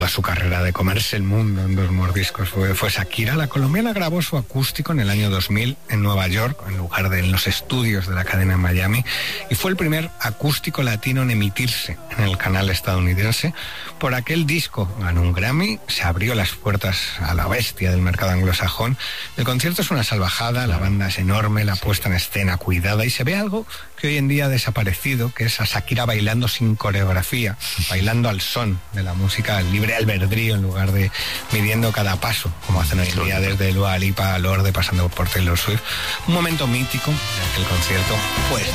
su carrera de comerse el mundo en 2 mordiscos fue Shakira. La colombiana grabó su acústico en el año 2000 en Nueva York, en lugar de en los estudios de la cadena en Miami, y fue el primer acústico latino en emitirse en el canal estadounidense. Por aquel disco ganó un Grammy, se abrió las puertas a la bestia del mercado anglosajón. El concierto es una salvajada, la banda es enorme, la puesta en escena cuidada, y se ve algo que hoy en día ha desaparecido, que es a Shakira bailando sin coreografía, bailando al son de la música, al libre albedrío, en lugar de midiendo cada paso, como hacen hoy en día desde Dua Lipa a Lorde, pasando por Taylor Swift. Un momento mítico en aquel concierto, pues